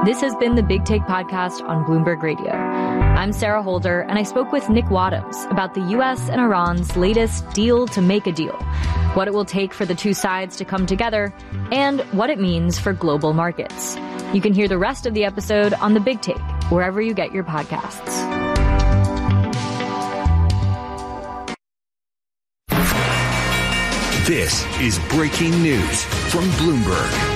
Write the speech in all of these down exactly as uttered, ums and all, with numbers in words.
This has been the Big Take podcast on Bloomberg Radio. I'm Sarah Holder, and I spoke with Nick Wadhams about the U S and Iran's latest deal to make a deal, what it will take for the two sides to come together, and what it means for global markets. You can hear the rest of the episode on the Big Take, wherever you get your podcasts. This is breaking news from Bloomberg.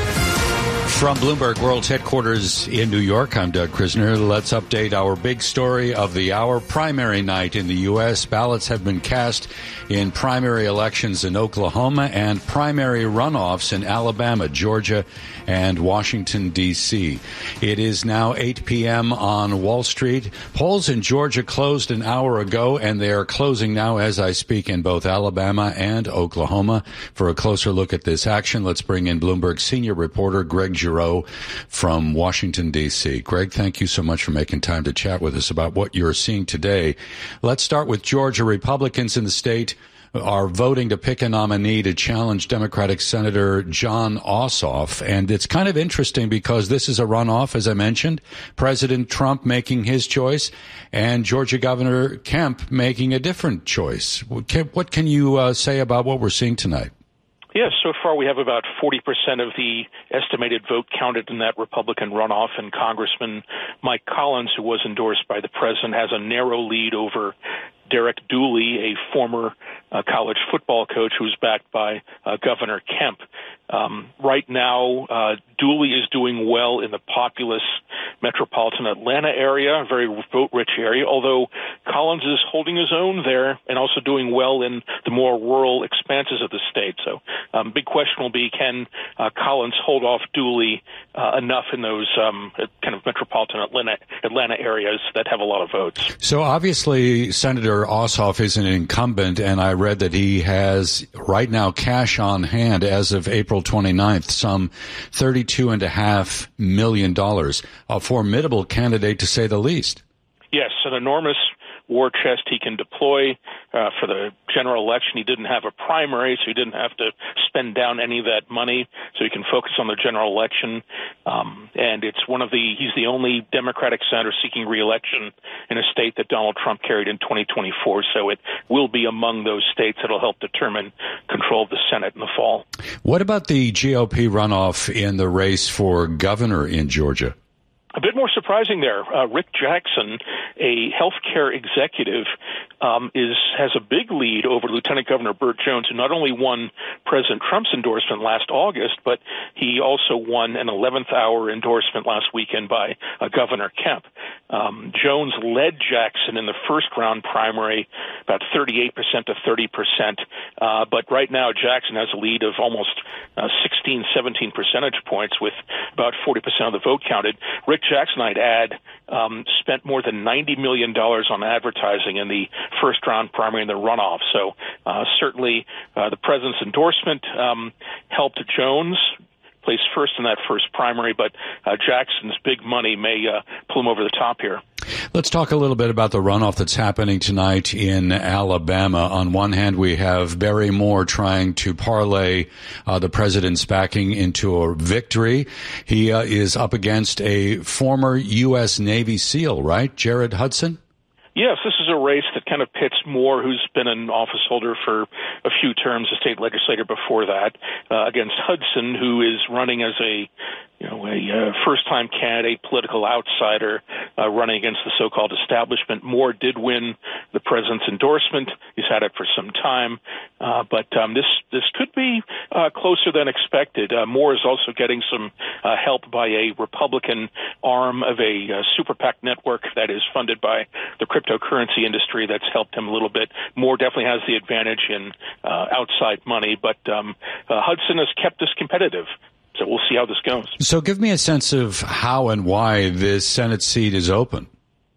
From Bloomberg World's headquarters in New York, I'm Doug Krisner. Let's update our big story of the hour. Primary night in the U S. Ballots have been cast in primary elections in Oklahoma and primary runoffs in Alabama, Georgia, and Washington, D C. It is now eight p.m. on Wall Street. Polls in Georgia closed an hour ago, and they are closing now as I speak in both Alabama and Oklahoma. For a closer look at this action, let's bring in Bloomberg senior reporter Greg Giroux from Washington, D C. Greg, thank you so much for making time to chat with us about what you're seeing today. Let's start with Georgia. Republicans in the state are voting to pick a nominee to challenge Democratic Senator Jon Ossoff. And it's kind of interesting because this is a runoff, as I mentioned, President Trump making his choice and Georgia Governor Kemp making a different choice. What can you uh, say about what we're seeing tonight? Yes, so far we have about forty percent of the estimated vote counted in that Republican runoff, and Congressman Mike Collins, who was endorsed by the president, has a narrow lead over Derek Dooley, a former uh, college football coach who's backed by uh, Governor Kemp. Um, right now, uh, Dooley is doing well in the populous metropolitan Atlanta area, a very vote-rich area, although Collins is holding his own there and also doing well in the more rural expanses of the state. So um, big question will be, can uh, Collins hold off Dooley uh, enough in those um, kind of metropolitan Atlanta, Atlanta areas that have a lot of votes? So obviously, Senator Ossoff is an incumbent, and I read that he has right now cash on hand as of April twenty-ninth, some thirty-two point five million dollars. A formidable candidate, to say the least. Yes, an enormous war chest he can deploy uh, for the general election. He didn't have a primary, so he didn't have to spend down any of that money, so he can focus on the general election. Um, and it's one of the, he's the only Democratic senator seeking re-election in a state that Donald Trump carried in twenty twenty-four, so it will be among those states that will help determine control of the Senate in the fall. What about the G O P runoff in the race for governor in Georgia? A bit more surprising there. Uh, Rick Jackson, a healthcare executive, um, is has a big lead over Lieutenant Governor Burt Jones, who not only won President Trump's endorsement last August, but he also won an eleventh hour endorsement last weekend by uh, Governor Kemp. Um, Jones led Jackson in the first round primary, about thirty-eight percent to thirty percent. Uh, but right now, Jackson has a lead of almost uh, sixteen, seventeen percentage points with about forty percent of the vote counted. Rick Jackson, I'd add, um, spent more than ninety million dollars on advertising in the first round primary and the runoff. So uh, certainly uh, the president's endorsement um, helped Jones place first in that first primary, but uh, Jackson's big money may uh, pull him over the top here. Let's talk a little bit about the runoff that's happening tonight in Alabama. On one hand, we have Barry Moore trying to parlay uh, the president's backing into a victory. He uh, is up against a former U S Navy SEAL, right? Jared Hudson? Yes, this is a race that kind of pits Moore, who's been an office holder for a few terms, a state legislator before that, uh, against Hudson, who is running as a you know, a uh, first-time candidate, political outsider, uh, running against the so-called establishment. Moore did win the president's endorsement. He's had it for some time, uh, but um, this this could be uh, closer than expected. Uh, Moore is also getting some uh, help by a Republican arm of a uh, super PAC network that is funded by the cryptocurrency industry. That's helped him a little bit. Moore definitely has the advantage in uh, outside money, but um, uh, Hudson has kept this competitive. So we'll see how this goes. So give me a sense of how and why this Senate seat is open.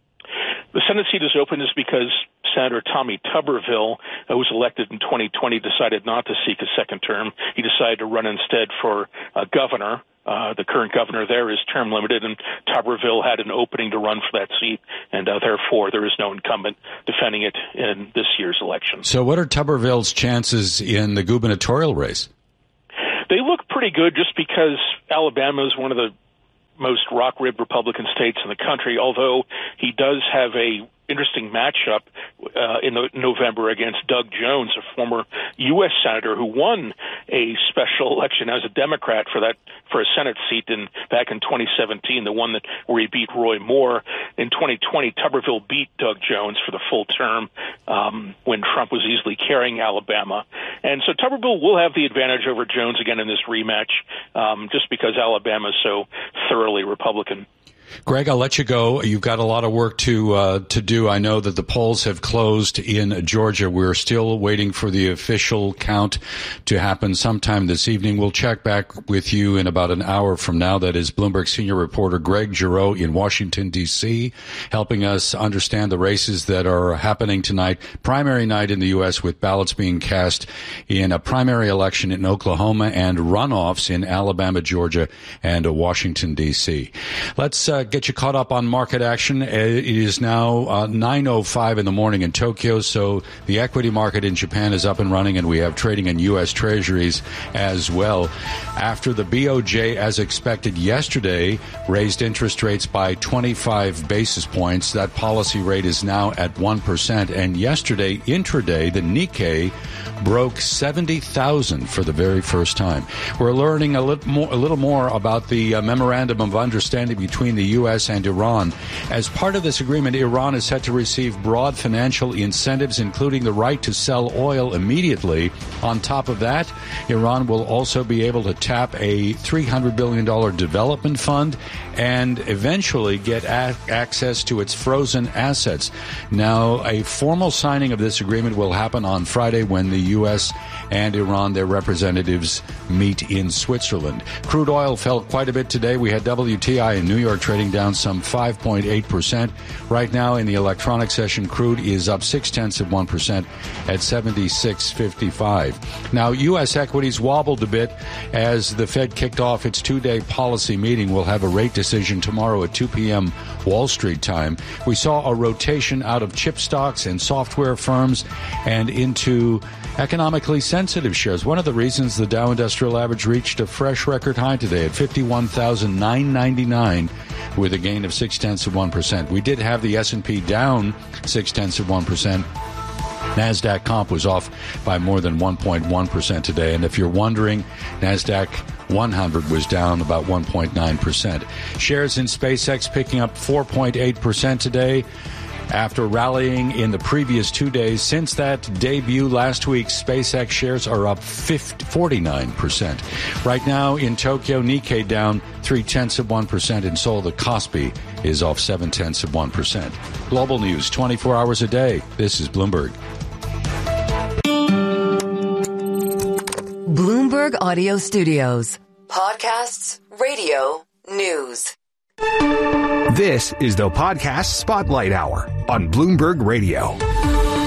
The Senate seat is open is because Senator Tommy Tuberville, who was elected in twenty twenty, decided not to seek a second term. He decided to run instead for uh, governor. Uh, the current governor there is term limited, and Tuberville had an opening to run for that seat, and uh, therefore there is no incumbent defending it in this year's election. So what are Tuberville's chances in the gubernatorial race? They look pretty good just because Alabama is one of the most rock-ribbed Republican states in the country, although he does have a interesting matchup uh, in the, November against Doug Jones, a former U S senator who won a special election as a Democrat for that for a Senate seat in back in twenty seventeen, the one that where he beat Roy Moore. In twenty twenty, Tuberville beat Doug Jones for the full term um, when Trump was easily carrying Alabama. And so Tuberville will have the advantage over Jones again in this rematch, um, just because Alabama is so thoroughly Republican. Greg, I'll let you go. You've got a lot of work to uh, to do. I know that the polls have closed in Georgia. We're still waiting for the official count to happen sometime this evening. We'll check back with you in about an hour from now. That is Bloomberg senior reporter Greg Giroux in Washington, D C, helping us understand the races that are happening tonight. Primary night in the U S with ballots being cast in a primary election in Oklahoma and runoffs in Alabama, Georgia, and Washington, D C. Let's uh, get you caught up on market action. It is now uh, nine oh five in the morning in Tokyo, so the equity market in Japan is up and running, and we have trading in U S Treasuries as well. After the B O J, as expected yesterday, raised interest rates by twenty-five basis points, that policy rate is now at one percent. And yesterday, intraday, the Nikkei broke seventy thousand for the very first time. We're learning a little more, a little more about the uh, memorandum of understanding between the U S and Iran. As part of this agreement, Iran is set to receive broad financial incentives, including the right to sell oil immediately. On top of that, Iran will also be able to tap a three hundred billion dollars development fund and eventually get a- access to its frozen assets. Now, a formal signing of this agreement will happen on Friday when the U S and Iran, their representatives, meet in Switzerland. Crude oil fell quite a bit today. We had W T I in New York trading down some five point eight percent. Right now in the electronic session, crude is up six tenths of one percent at seventy-six fifty-five. Now, U S equities wobbled a bit as the Fed kicked off its two-day policy meeting. We'll have a rate decision tomorrow at two p.m. Wall Street time. We saw a rotation out of chip stocks and software firms and into economically sensitive shares. One of the reasons the Dow Industrial Average reached a fresh record high today at fifty-one thousand nine hundred ninety-nine with a gain of six tenths of one percent. We did have the S and P down six tenths of one percent. NASDAQ comp was off by more than one point one percent today. And if you're wondering, NASDAQ one hundred was down about one point nine percent. Shares in SpaceX picking up four point eight percent today after rallying in the previous two days. Since that debut last week, SpaceX shares are up forty-nine percent. Right now in Tokyo, Nikkei down three tenths of one percent. In Seoul, the Kospi is off seven tenths of one percent. Global news twenty-four hours a day. This is Bloomberg. Bloomberg Audio Studios. Podcasts, radio, news. This is the Podcast Spotlight Hour on Bloomberg Radio.